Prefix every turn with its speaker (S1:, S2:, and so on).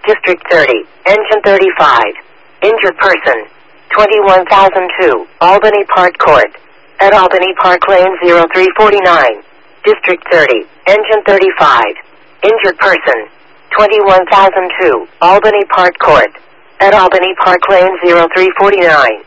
S1: District 30, Engine 35. Injured person, 21,002, Albany Park Court. At Albany Park Lane 0349. District 30, Engine 35. Injured person, 21,002, Albany Park Court. At Albany Park Lane 0349.